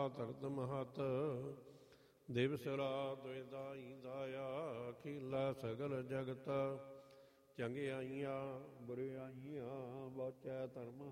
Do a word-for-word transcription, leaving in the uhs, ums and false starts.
ਧਰਤ ਮਹਤ ਦਿਵਸਰਾ ਦੁਇਦਾਈ ਦਾਇਆ ਖੀਲਾ ਸਗਲ ਜਗਤ ਚੰਗਿਆਈਆਂ ਬੁਰਿਆਈਆਂ ਬਾਚੈ ਧਰਮ